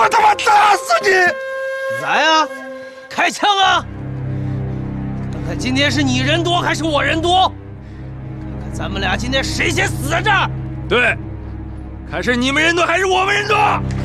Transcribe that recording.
我他妈打死你！ 来啊，开枪啊！看看今天是你人多还是我人多？看看咱们俩今天谁先死在这儿？ 对，看是你们人多还是我们人多？